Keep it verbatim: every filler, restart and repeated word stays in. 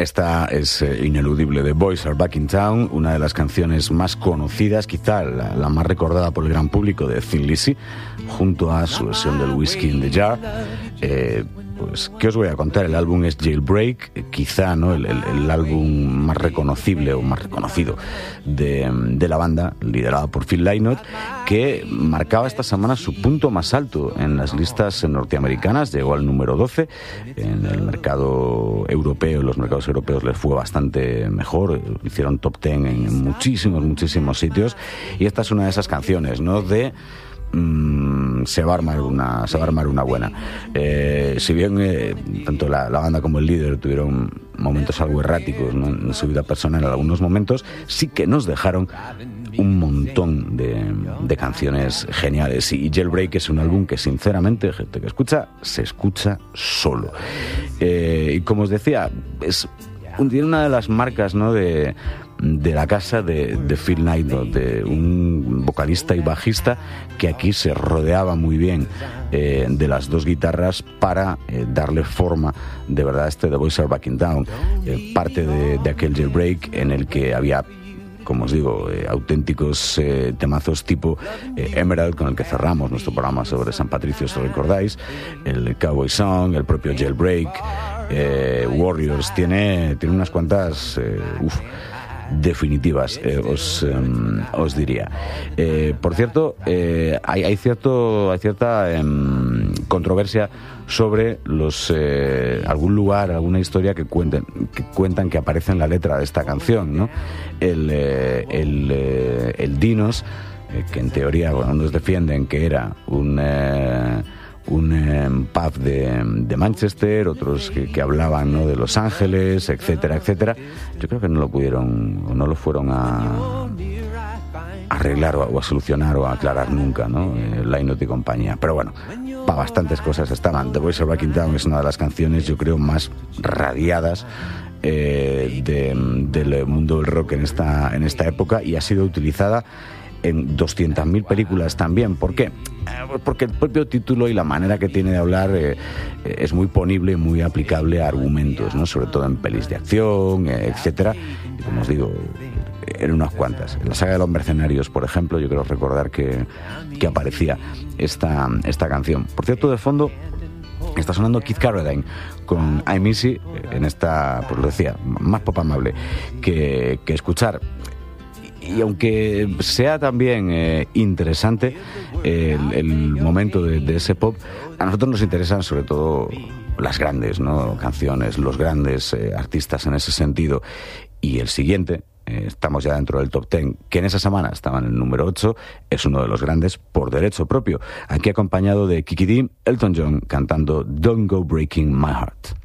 Esta es eh, ineludible, The Boys Are Back in Town, una de las canciones más conocidas, quizá la, la más recordada por el gran público de Thin Lizzy, junto a su versión del Whiskey in the Jar. Eh, pues, ¿qué os voy a contar? El álbum es Jailbreak, eh, quizá no el, el, el álbum más reconocible o más reconocido de, de la banda, liderada por Phil Lynott, que marcaba esta semana su punto más alto en las listas norteamericanas. Llegó al número doce. En el mercado europeo, los mercados europeos les fue bastante mejor, hicieron top ten en muchísimos, muchísimos sitios, y esta es una de esas canciones, ¿no? De Mm, se va a armar una se va a armar una buena. Eh, si bien eh, tanto la, la banda como el líder tuvieron momentos algo erráticos, ¿no?, en su vida personal en algunos momentos, sí que nos dejaron un montón de, de canciones geniales. Y Jailbreak es un álbum que, sinceramente, gente que escucha, se escucha solo. Eh, y como os decía, es tiene una de las marcas, ¿no?, de de la casa de, de Phil Lynott, de un vocalista y bajista que aquí se rodeaba muy bien eh, de las dos guitarras para eh, darle forma de verdad a este The Boys Are Back in Town, eh, parte de, de aquel Jailbreak en el que había, como os digo, eh, auténticos eh, temazos tipo eh, Emerald, con el que cerramos nuestro programa sobre San Patricio, si lo recordáis, el Cowboy Song, el propio Jailbreak, eh, Warriors, tiene, tiene unas cuantas eh, uf, definitivas, eh, os, eh, os diría. Eh, por cierto, eh, hay, hay, cierto, hay cierta eh, controversia sobre los eh, algún lugar, alguna historia que cuenten, que cuentan que aparece en la letra de esta canción, ¿no? El, eh, el, eh, el Dinos, eh, que en teoría, bueno, unos defienden que era un... Eh, un eh, pub de, de Manchester, otros que, que hablaban, ¿no?, de Los Ángeles, etcétera, etcétera. Yo creo que no lo pudieron o no lo fueron a arreglar o a, o a solucionar o a aclarar nunca, ¿no?, eh, Lynott y compañía. Pero bueno, para bastantes cosas estaban. The Boys Are Back in Town es una de las canciones, yo creo, más radiadas eh, de, del mundo del rock en esta, en esta época, y ha sido utilizada en doscientas mil películas también. ¿Por qué? Porque el propio título y la manera que tiene de hablar eh, es muy ponible y muy aplicable a argumentos, ¿no?, sobre todo en pelis de acción, eh, etcétera. Y como os digo, en unas cuantas. En la saga de los mercenarios, por ejemplo, yo creo recordar que, que aparecía esta, esta canción. Por cierto, de fondo está sonando Keith Carradine con I'm Easy, en esta, pues lo decía, más pop amable que, que escuchar. Y aunque sea también eh, interesante eh, el, el momento de, de ese pop, a nosotros nos interesan sobre todo las grandes, ¿no?, canciones, los grandes eh, artistas en ese sentido. Y el siguiente, eh, estamos ya dentro del top ten, que en esa semana estaba en el número ocho, es uno de los grandes por derecho propio. Aquí acompañado de Kiki Dee, Elton John cantando Don't Go Breaking My Heart.